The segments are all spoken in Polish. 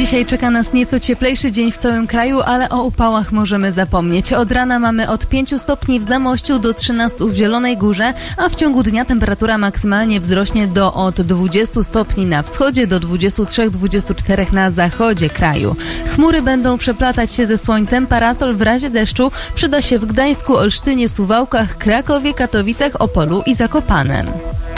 Dzisiaj czeka nas nieco cieplejszy dzień w całym kraju, ale o upałach możemy zapomnieć. Od rana mamy od 5 stopni w Zamościu do 13 w Zielonej Górze, a w ciągu dnia temperatura maksymalnie wzrośnie do od 20 stopni na wschodzie do 23-24 na zachodzie kraju. Chmury będą przeplatać się ze słońcem, parasol w razie deszczu przyda się w Gdańsku, Olsztynie, Suwałkach, Krakowie, Katowicach, Opolu i Zakopanem.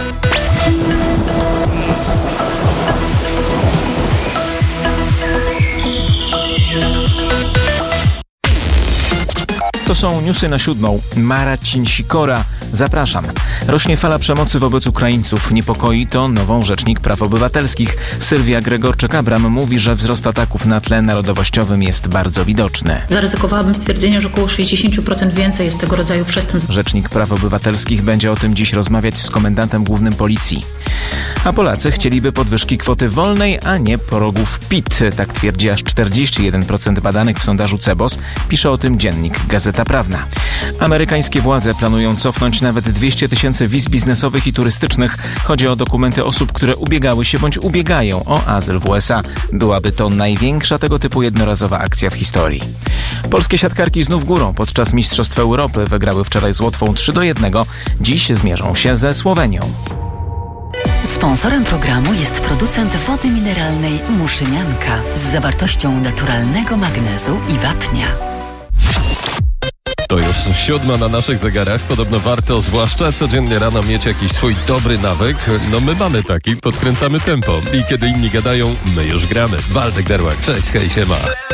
To są newsy na 7:00. Mara Cińsikora. Zapraszam. Rośnie fala przemocy wobec Ukraińców. Niepokoi to nową rzecznik praw obywatelskich. Sylwia Gregorczyk-Abram mówi, że wzrost ataków na tle narodowościowym jest bardzo widoczny. Zaryzykowałabym stwierdzenie, że około 60% więcej jest tego rodzaju przestępstw. Rzecznik praw obywatelskich będzie o tym dziś rozmawiać z komendantem głównym policji. A Polacy chcieliby podwyżki kwoty wolnej, a nie progów PIT. Tak twierdzi aż 41% badanych w sondażu CEBOS. Pisze o tym dziennik Gazeta Prawna. Amerykańskie władze planują cofnąć nawet 200 000 wiz biznesowych i turystycznych. Chodzi o dokumenty osób, które ubiegały się bądź ubiegają o azyl w USA. Byłaby to największa tego typu jednorazowa akcja w historii. Polskie siatkarki znów górą. Podczas Mistrzostw Europy wygrały wczoraj z Łotwą 3-1. Dziś zmierzą się ze Słowenią. Sponsorem programu jest producent wody mineralnej Muszynianka z zawartością naturalnego magnezu i wapnia. To już 7 na naszych zegarach. Podobno warto, zwłaszcza codziennie rano, mieć jakiś swój dobry nawyk. No my mamy taki, podkręcamy tempo. I kiedy inni gadają, my już gramy. Waldek Derłak, cześć, hej, siema.